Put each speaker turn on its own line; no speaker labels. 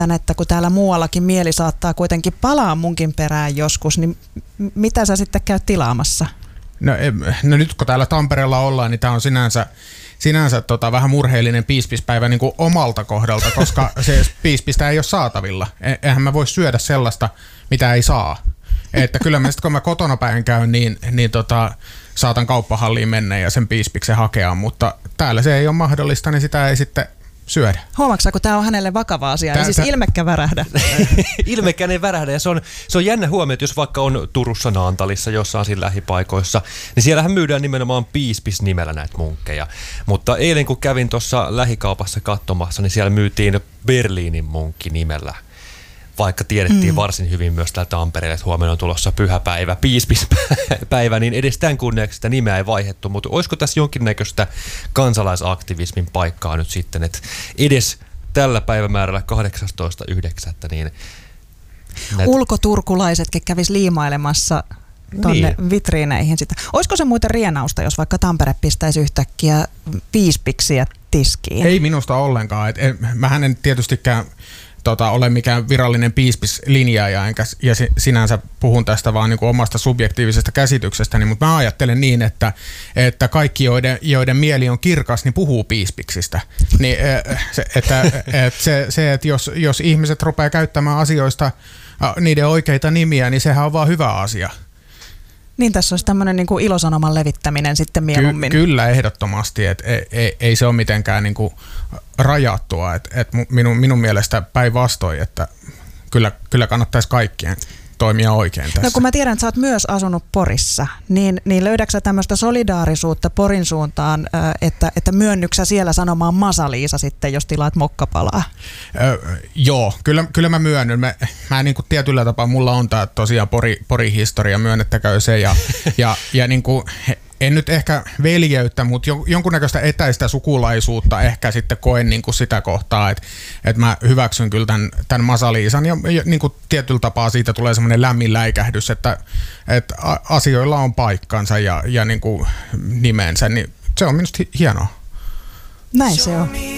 että kun täällä muuallakin mieli saattaa kuitenkin palaa munkin perään joskus, niin mitä sä sitten käyt tilaamassa?
No nyt kun täällä Tampereella ollaan, niin tää on sinänsä vähän murheellinen piispispäivä niin kuin omalta kohdalta, koska se piispistä ei ole saatavilla. Eihän mä voi syödä sellaista, mitä ei saa. Että kyllä mä sitten kun mä kotona päin käyn, niin saatan kauppahalliin mennä ja sen piispiksen hakea, mutta täällä se ei ole mahdollista, niin sitä ei sitten syödä.
Huomaatko, kun tämä on hänelle vakava asia, niin siis ilmekkä värähdä.
Ilmekään ei värähdä, ja se on jännä huomio, että jos vaikka on Turussa Naantalissa, jossain siinä lähipaikoissa, niin siellähän myydään nimenomaan piispis-nimellä näitä munkkeja. Mutta eilen kun kävin tuossa lähikaupassa katsomassa, niin siellä myytiin Berliinin munkki nimellä. Vaikka tiedettiin varsin hyvin myös täällä Tampereelle, että huomenna on tulossa pyhäpäivä, piispispäivä, niin edes tämän kunniaksi sitä nimeä ei vaihdettu. Mutta olisiko tässä jonkinnäköistä kansalaisaktivismin paikkaa nyt sitten, että edes tällä päivämäärällä 18.9. niin
ulkoturkulaisetkin kävis liimailemassa tuonne vitriineihin sitä. Olisiko se muuten rienausta, jos vaikka Tampere pistäisi yhtäkkiä piispiksiä tiskiin?
Ei minusta ollenkaan. Mähän en tietystikään ole mikään virallinen piispislinjaaja, ja sinänsä puhun tästä vaan niin kuin omasta subjektiivisesta käsityksestäni, mutta mä ajattelen niin, että kaikki, joiden mieli on kirkas, niin puhuu piispiksistä. Niin, että jos ihmiset rupeaa käyttämään asioista niiden oikeita nimiä, niin sehän on vaan hyvä asia.
Niin tässä olisi tämmöinen niin kuin ilosanoman levittäminen sitten mieluummin.
Kyllä ehdottomasti, että ei se ole mitenkään niin kuin rajattua, että minun mielestä päinvastoin, että kyllä kannattaisi kaikkien toimia oikein tässä.
No kun mä tiedän, että sä oot myös asunut Porissa, niin löydätkö sä tämmöistä solidaarisuutta Porin suuntaan, että myönnyksä siellä sanomaan Masa-Liisa sitten, jos tilaat mokkapalaa?
Joo, kyllä mä myönnyn. Mä niin kuin tietyllä tapaa, mulla on tää tosiaan Pori-historia, myönnettäköön se, ja niin kuin en nyt ehkä veljeyttä, mutta jonkunnäköistä etäistä sukulaisuutta ehkä sitten koen niin kuin sitä kohtaa, että mä hyväksyn kyllä tämän Masa-Liisan ja niin kuin tietyllä tapaa siitä tulee semmoinen lämmin läikähdys, että asioilla on paikkansa ja niin kuin nimensä, niin se on minusta hienoa.
Näin se on.